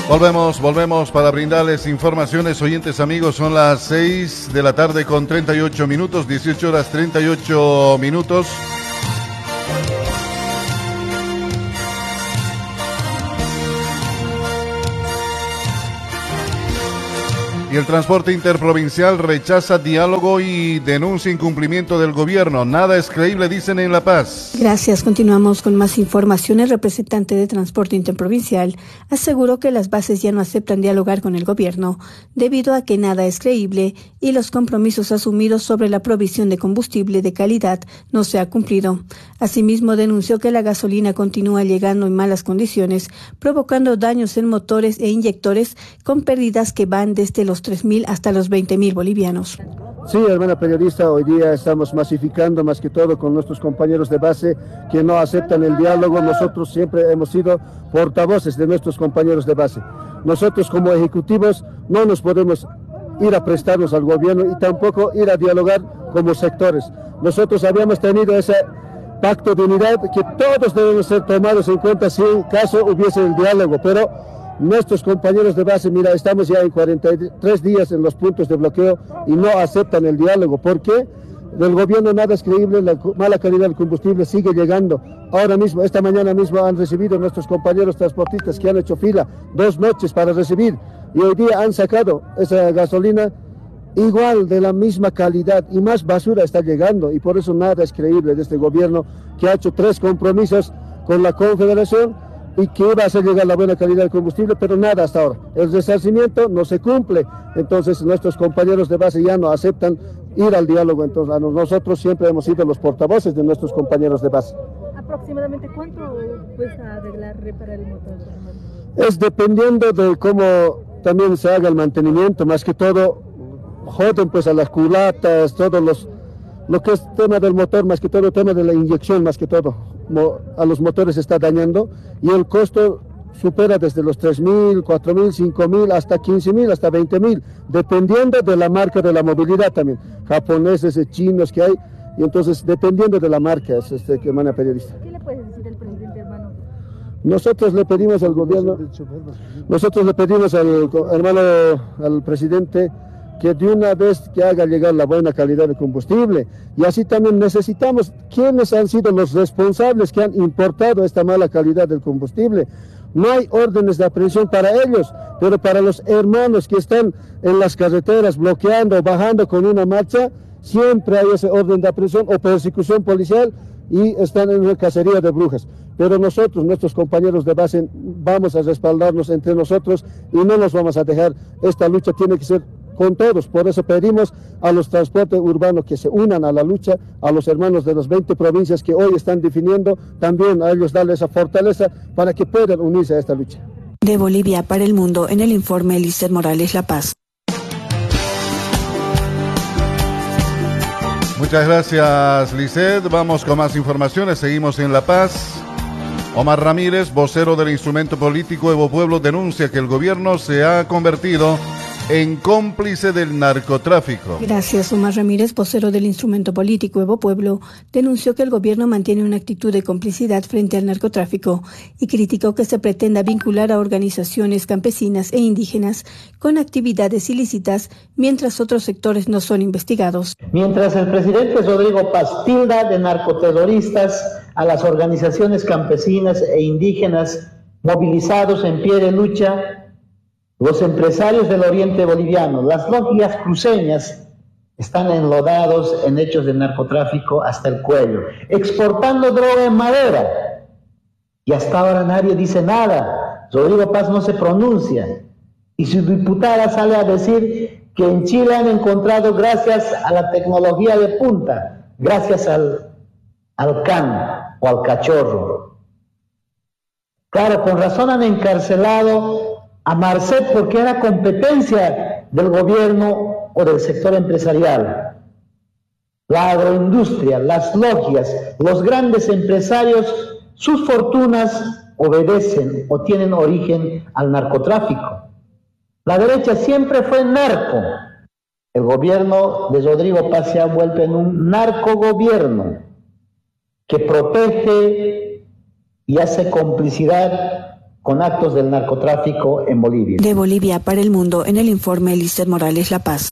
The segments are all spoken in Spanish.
Volvemos para brindarles informaciones, oyentes amigos, son las 6 de la tarde con 38 minutos, 18 horas 38 minutos. Y el transporte interprovincial rechaza diálogo y denuncia incumplimiento del gobierno. Nada es creíble, dicen en La Paz. Gracias. Continuamos con más información. El representante de transporte interprovincial aseguró que las bases ya no aceptan dialogar con el gobierno debido a que nada es creíble y los compromisos asumidos sobre la provisión de combustible de calidad no se ha cumplido. Asimismo, denunció que la gasolina continúa llegando en malas condiciones, provocando daños en motores e inyectores con pérdidas que van desde los 3.000 hasta los 20.000 bolivianos. Sí, hermana periodista, hoy día estamos masificando más que todo con nuestros compañeros de base que no aceptan el diálogo. Nosotros siempre hemos sido portavoces de nuestros compañeros de base. Nosotros como ejecutivos no nos podemos ir a prestarnos al gobierno y tampoco ir a dialogar como sectores. Nosotros habíamos tenido ese pacto de unidad que todos deben ser tomados en cuenta si en caso hubiese el diálogo, pero nuestros compañeros de base, mira, estamos ya en 43 días en los puntos de bloqueo y no aceptan el diálogo. ¿Por qué? Del gobierno nada es creíble, la mala calidad del combustible sigue llegando. Ahora mismo, esta mañana mismo han recibido nuestros compañeros transportistas que han hecho fila 2 noches para recibir y hoy día han sacado esa gasolina igual de la misma calidad y más basura está llegando y por eso nada es creíble de este gobierno que ha hecho 3 compromisos con la Confederación y que iba a hacer llegar la buena calidad del combustible, pero nada hasta ahora. El resarcimiento no se cumple, entonces nuestros compañeros de base ya no aceptan ir al diálogo, entonces nosotros siempre hemos sido los portavoces de nuestros compañeros de base. ¿Aproximadamente cuánto cuesta reparar el motor? Es dependiendo de cómo también se haga el mantenimiento, más que todo joden pues a las culatas, todos lo que es tema del motor, más que todo tema de la inyección, más que todo a los motores se está dañando y el costo supera desde los 3.000, 4.000, 5.000 hasta 15.000, hasta 20.000, dependiendo de la marca de la movilidad también, japoneses, chinos que hay, y entonces dependiendo de la marca, es que emana periodista. ¿Qué le puede decir el presidente, hermano? Nosotros le pedimos al gobierno, nosotros le pedimos al presidente que de una vez que haga llegar la buena calidad de combustible y así también necesitamos quiénes han sido los responsables que han importado esta mala calidad del combustible. No hay órdenes de aprehensión para ellos, pero para los hermanos que están en las carreteras bloqueando, bajando con una marcha, siempre hay ese orden de aprehensión o persecución policial y están en una cacería de brujas. Pero nosotros, nuestros compañeros de base, vamos a respaldarnos entre nosotros y no nos vamos a dejar. Esta lucha tiene que ser con todos, por eso pedimos a los transportes urbanos que se unan a la lucha, a los hermanos de las 20 provincias que hoy están definiendo, también a ellos darles esa fortaleza para que puedan unirse a esta lucha. De Bolivia para el mundo, en el informe Lizeth Morales, La Paz. Muchas gracias, Lizeth. Vamos con más informaciones, seguimos en La Paz. Omar Ramírez, vocero del instrumento político Evo Pueblo, denuncia que el gobierno se ha convertido en cómplice del narcotráfico. Gracias. Omar Ramírez, vocero del instrumento político Evo Pueblo, denunció que el gobierno mantiene una actitud de complicidad frente al narcotráfico y criticó que se pretenda vincular a organizaciones campesinas e indígenas con actividades ilícitas mientras otros sectores no son investigados. Mientras el presidente Rodrigo Paz tilda de narcoterroristas a las organizaciones campesinas e indígenas movilizados en pie de lucha, los empresarios del oriente boliviano, las logias cruceñas, están enlodados en hechos de narcotráfico hasta el cuello, exportando droga en madera. Y hasta ahora nadie dice nada. Rodrigo Paz no se pronuncia. Y su diputada sale a decir que en Chile han encontrado, gracias a la tecnología de punta, gracias al can o al cachorro. Claro, con razón han encarcelado a Marcet porque era competencia del gobierno o del sector empresarial. La agroindustria, las logias, los grandes empresarios, sus fortunas obedecen o tienen origen al narcotráfico. La derecha siempre fue narco. El gobierno de Rodrigo Paz se ha vuelto en un narcogobierno que protege y hace complicidad con actos del narcotráfico en Bolivia. De Bolivia para el mundo, en el informe Lizeth Morales, La Paz.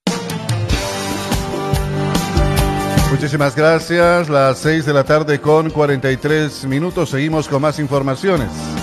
Muchísimas gracias. Las 6 de la tarde con 43 minutos. Seguimos con más informaciones.